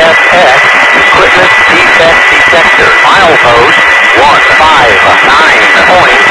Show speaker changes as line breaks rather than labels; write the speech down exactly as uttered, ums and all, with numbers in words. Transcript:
S S Equipment Defect Detector. Milepost one five nine point